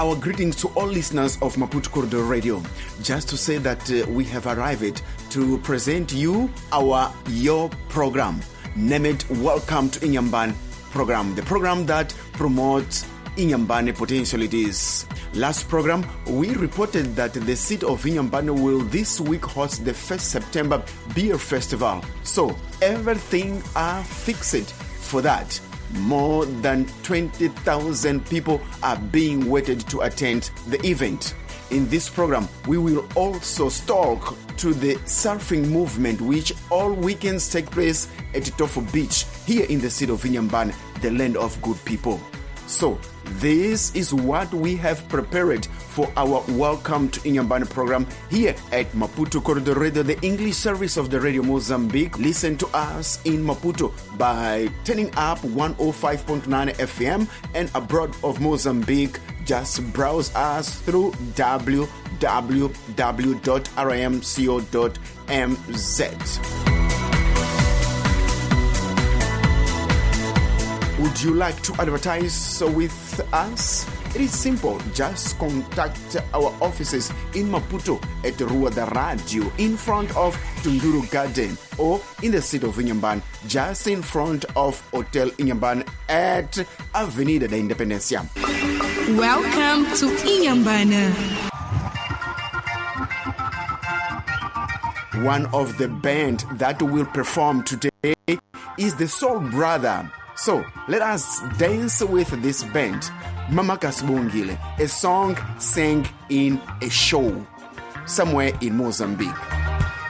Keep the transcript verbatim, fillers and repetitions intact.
our greetings to all listeners of Maputo Corridor Radio. Just to say that uh, we have arrived to present you our Your program. Name it Welcome to Inyambane program, the program that promotes Inyambane potentialities. Last program, we reported that the city of Inyambane will this week host the first September Beer Festival. So everything are fixed for that. More than twenty thousand people are being waited to attend the event. In this program, we will also talk to the surfing movement, which all weekends take place at Tofo Beach, here in the city of Inyambane, the land of good people. So, this is what we have prepared for our Welcome to Inyambane program here at Maputo Corridor Radio, the English service of the Radio Mozambique. Listen to us in Maputo by turning up one oh five point nine F M, and abroad of Mozambique, just browse us through w w w dot r i m co dot m z. Would you like to advertise with us? It is simple. Just contact our offices in Maputo at Rua da Radio, in front of Tunduru Garden, or in the city of Inyambane, just in front of Hotel Inyambane at Avenida da Independencia. Welcome to Inyambane. One of the band that will perform today is the Soul Brother. So, let us dance with this band, Mama Kasbungile, a song sang in a show somewhere in Mozambique.